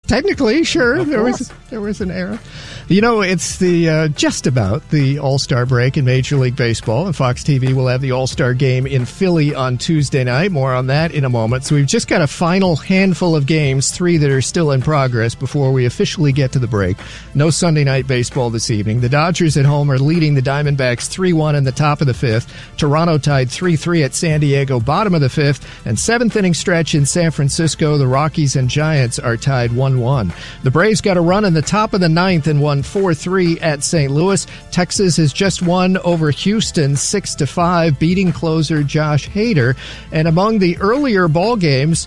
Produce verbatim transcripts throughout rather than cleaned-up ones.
Technically, sure. There was there was an era. You know, it's the uh, just about the All-Star break in Major League Baseball, and Fox T V will have the All-Star game in Philly on Tuesday night. More on that in a moment. So we've just got a final handful of games, three that are still in progress before we officially get to the break. No Sunday night baseball this evening. The Dodgers at home are leading the Diamondbacks three one in the top of the fifth. Toronto tied three three at San Diego, bottom of the fifth. And seventh inning stretch in San Francisco, the Rockies and Giants are tied one one. The Braves got a run in the top of the ninth and won four three at Saint Louis. Texas has just won over Houston six to five, beating closer Josh Hader. And among the earlier ball games,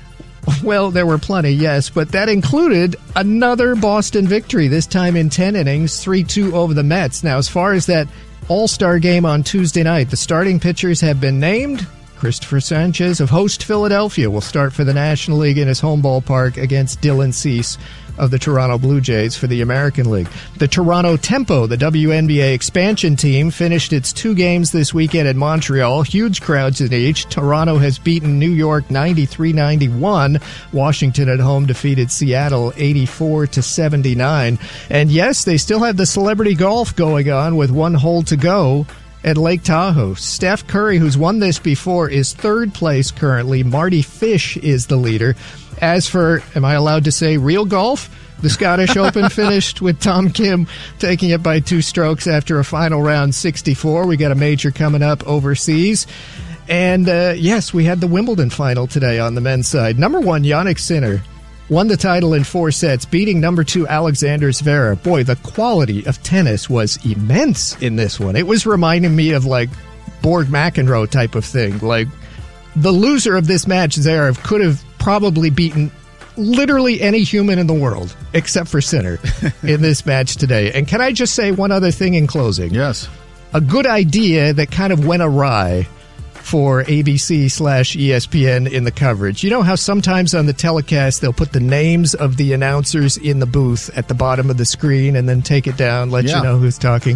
well, there were plenty, yes, but that included another Boston victory, this time in ten innings, three two over the Mets. Now, as far as that All-Star game on Tuesday night, the starting pitchers have been named. Christopher Sanchez of host Philadelphia will start for the National League in his home ballpark against Dylan Cease of the Toronto Blue Jays for the American League. The Toronto Tempo, the W N B A expansion team, finished its two games this weekend in Montreal. Huge crowds in each. Toronto has beaten New York ninety-three ninety-one. Washington at home defeated Seattle eighty-four to seventy-nine. And yes, they still have the celebrity golf going on with one hole to go at Lake Tahoe. Steph Curry, who's won this before, is third place currently. Marty Fish is the leader. As for, am I allowed to say real golf? The Scottish Open finished with Tom Kim taking it by two strokes after a final round sixty-four. We got a major coming up overseas. And uh, yes, we had the Wimbledon final today on the men's side. Number one, Jannik Sinner, won the title in four sets, beating number two Alexander Zverev. Boy, the quality of tennis was immense in this one. It was reminding me of like Borg McEnroe type of thing. Like the loser of this match, Zverev, could have probably beaten literally any human in the world except for Sinner in this match today. And can I just say one other thing in closing? Yes. A good idea that kind of went awry for A B C slash E S P N in the coverage. You know how sometimes on the telecast they'll put the names of the announcers in the booth at the bottom of the screen and then take it down, let yeah. you know who's talking.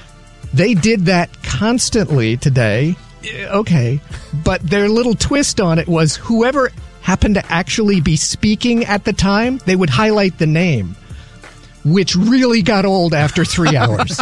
They did that constantly today. Okay. But their little twist on it was whoever happened to actually be speaking at the time, they would highlight the name, which really got old after three hours.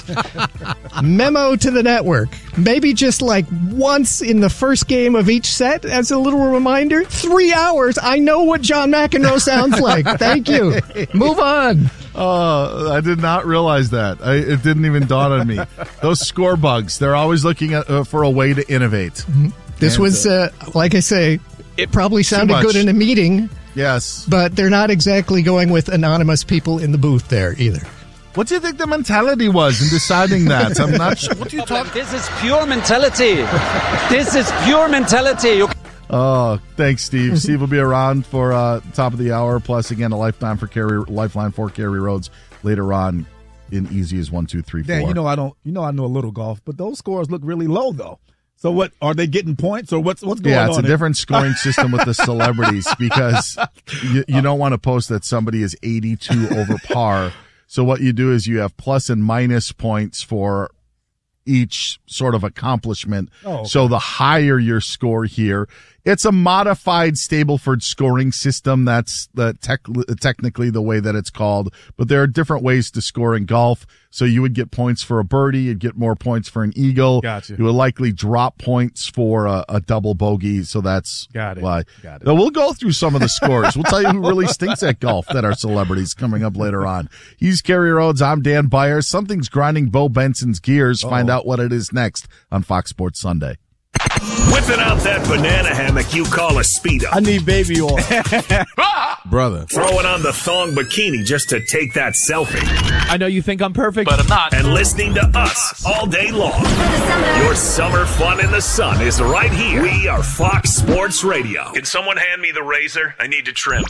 Memo to the network. Maybe just like once in the first game of each set as a little reminder. Three hours. I know what John McEnroe sounds like. Thank you. Move on. Oh, I did not realize that. I, it didn't even dawn on me. Those score bugs, they're always looking at, uh, for a way to innovate. Mm-hmm. This and, was, uh, like I say, it probably sounded good in a meeting. Yes. But they're not exactly going with anonymous people in the booth there either. What do you think the mentality was in deciding that? I'm not sure. What do you talk? This is pure mentality. This is pure mentality. Oh, thanks, Steve. Steve will be around for uh, top of the hour. Plus, again, a lifeline for Kerry, lifeline for Kerry Rhodes later on in easy as one, two, three, four. Dan, you know I don't. You know I know a little golf, but those scores look really low though. So what are they getting points or what's what's going on? Yeah, it's on a here? different scoring system with the celebrities because you, you don't want to post that somebody is eighty-two over par. So what you do is you have plus and minus points for each sort of accomplishment. Oh, okay. So the higher your score here, it's a modified Stableford scoring system. That's the tech, technically the way that it's called. But there are different ways to score in golf. So you would get points for a birdie. You'd get more points for an eagle. Gotcha. You would likely drop points for a, a double bogey. So that's Got it. why. Got it. Now we'll go through some of the scores. We'll tell you who really stinks at golf that are celebrities coming up later on. He's Kerry Rhodes. I'm Dan Byers. Something's grinding Bo Benson's gears. Uh-oh. Find out what it is next on Fox Sports Sunday. Whipping out that banana hammock you call a Speedo. I need baby oil. Brother. Throwing on the thong bikini just to take that selfie. I know you think I'm perfect, But I'm not. And listening to us all day long. Your summer fun in the sun is right here. We are Fox Sports Radio. Can someone hand me the razor? I need to trim.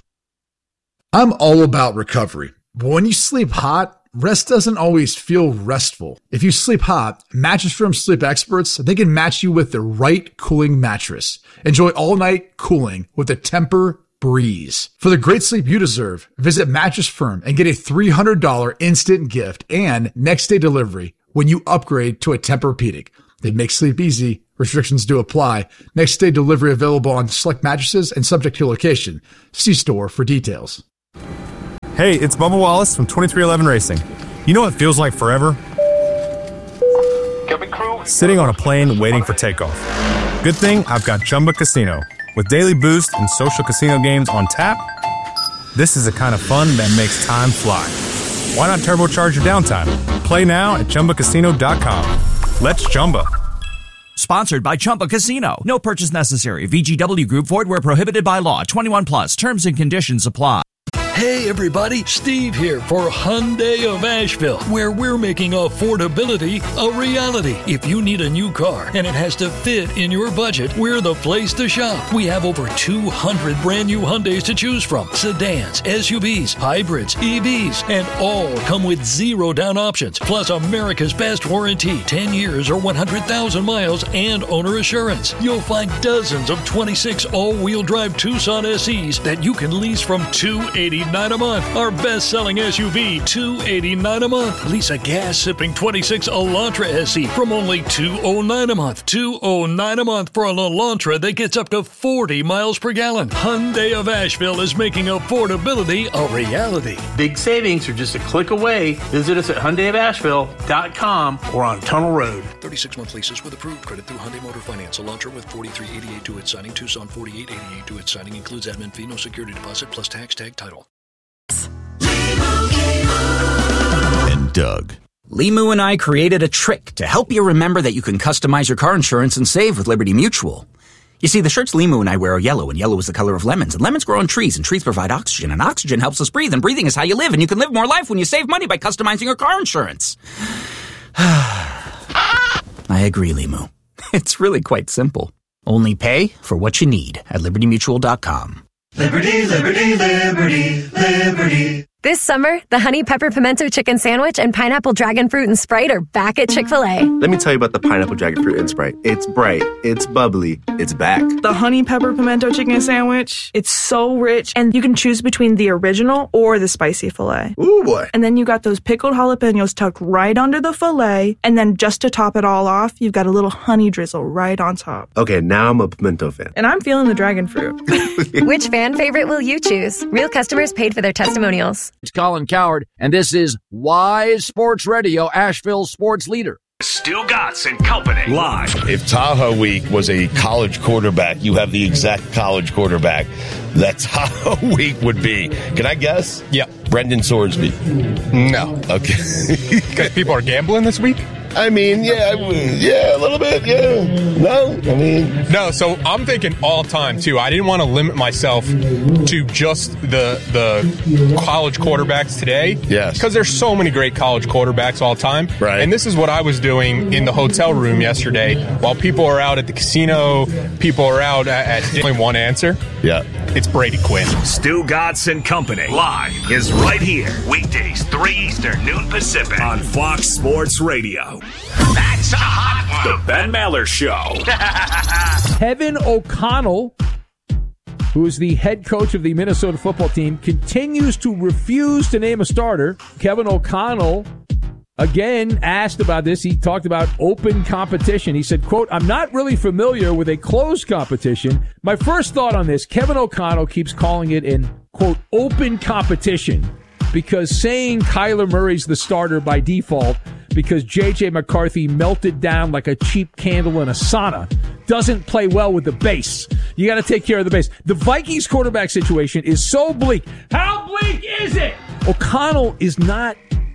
I'm all about recovery. But when you sleep hot, rest doesn't always feel restful. If you sleep hot, Mattress Firm sleep experts, they can match you with the right cooling mattress. Enjoy all night cooling with the Temper Breeze. For the great sleep you deserve, visit Mattress Firm and get a three hundred dollars instant gift and next day delivery when you upgrade to a Tempur-Pedic. They make sleep easy. Restrictions do apply. Next day delivery available on select mattresses and subject to location. See store for details. Hey, it's Bubba Wallace from twenty-three eleven Racing. You know what feels like forever? Sitting on a plane waiting for takeoff. Good thing I've got Chumba Casino. With daily boost and social casino games on tap, this is the kind of fun that makes time fly. Why not turbocharge your downtime? Play now at Chumba Casino dot com. Let's Chumba. Sponsored by Chumba Casino. No purchase necessary. V G W Group. Void where prohibited by law. twenty-one plus. Terms and conditions apply. Hey everybody, Steve here for Hyundai of Asheville, where we're making affordability a reality. If you need a new car and it has to fit in your budget, we're the place to shop. We have over two hundred brand new Hyundais to choose from. Sedans, S U Vs, hybrids, E Vs, and all come with zero down options. Plus America's best warranty, ten years or one hundred thousand miles and owner assurance. You'll find dozens of twenty-six all-wheel drive Tucson S Es that you can lease from two hundred eighty-nine dollars a month. Our best-selling S U V, two hundred eighty-nine dollars a month. Lease a gas-sipping twenty-six Elantra S E from only two hundred nine dollars a month. two hundred nine dollars a month for an Elantra that gets up to forty miles per gallon. Hyundai of Asheville is making affordability a reality. Big savings are just a click away. Visit us at Hyundai of Asheville dot com or on Tunnel Road. thirty-six month leases with approved credit through Hyundai Motor Finance. Elantra with forty-three eighty-eight to its signing. Tucson forty-eight eighty-eight to its signing. Includes admin fee, no security deposit, plus tax tag title. And Doug. Limu and I created a trick to help you remember that you can customize your car insurance and save with Liberty Mutual. You see, the shirts Limu and I wear are yellow, and yellow is the color of lemons, and lemons grow on trees, and trees provide oxygen, and oxygen helps us breathe, and breathing is how you live, and you can live more life when you save money by customizing your car insurance. I agree, Limu. It's really quite simple. Only pay for what you need at Liberty Mutual dot com. Liberty, liberty, liberty, liberty. This summer, the Honey Pepper Pimento Chicken Sandwich and Pineapple Dragon Fruit and Sprite are back at Chick-fil-A. Let me tell you about the Pineapple Dragon Fruit and Sprite. It's bright, it's bubbly, it's back. The Honey Pepper Pimento Chicken Sandwich, it's so rich, and you can choose between the original or the spicy filet. Ooh, boy. And then you got those pickled jalapenos tucked right under the filet, and then just to top it all off, you've got a little honey drizzle right on top. Okay, now I'm a pimento fan. And I'm feeling the dragon fruit. Which fan favorite will you choose? Real customers paid for their testimonials. It's Colin Coward, and this is Wise Sports Radio, Asheville's sports leader. Stu Gatz and Company live. If Tahoe Week was a college quarterback, you have the exact college quarterback that Tahoe Week would be. Can I guess? Yeah. Brendan Sorsby. No. Okay. Because people are gambling this week? I mean, yeah, yeah, a little bit, yeah. No, I mean... No, so I'm thinking all time, too. I didn't want to limit myself to just the the college quarterbacks today. Yes. Because there's so many great college quarterbacks all time. Right. And this is what I was doing in the hotel room yesterday. While people are out at the casino, people are out at... at only one answer. Yeah. It's Brady Quinn. Stu Gatz and Company live is right here. Weekdays, three Eastern, noon Pacific on Fox Sports Radio. That's a hot one. The Ben Maller Show. Kevin O'Connell, who is the head coach of the Minnesota football team, continues to refuse to name a starter. Kevin O'Connell, again, asked about this. He talked about open competition. He said, quote, I'm not really familiar with a closed competition. My first thought on this, Kevin O'Connell keeps calling it an, quote, open competition because saying Kyler Murray's the starter by default because J J McCarthy melted down like a cheap candle in a sauna doesn't play well with the base. You got to take care of the base. The Vikings quarterback situation is so bleak. How bleak is it? O'Connell is not,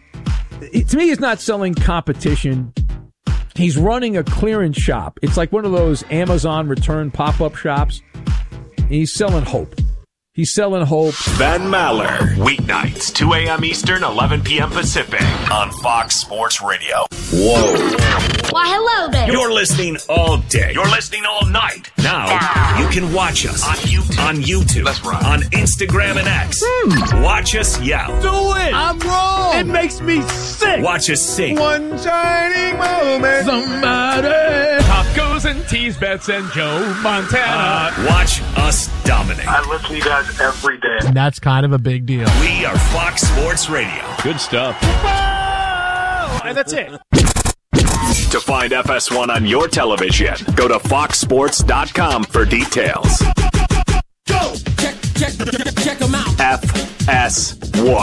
to me, he's not selling competition. He's running a clearance shop. It's like one of those Amazon return pop-up shops. And he's selling hope. He's selling hope. Ben Maller, weeknights, two a.m. Eastern, eleven p.m. Pacific on Fox Sports Radio. Whoa. Why, hello there. You're listening all day. You're listening all night. Now, you can watch us on YouTube. On YouTube. That's right. On Instagram and X. Hmm. Watch us yell. Do it. I'm wrong. It makes me sick. Watch us sing. One shining moment. Somebody. Tacos and teas, bets and Joe Montana. Uh, watch us dominate. I listen to you guys every day. And that's kind of a big deal. We are Fox Sports Radio. Good stuff. Whoa! And that's it. To find F S one on your television, go to fox sports dot com for details. Go! Check, check, check them out. F S one.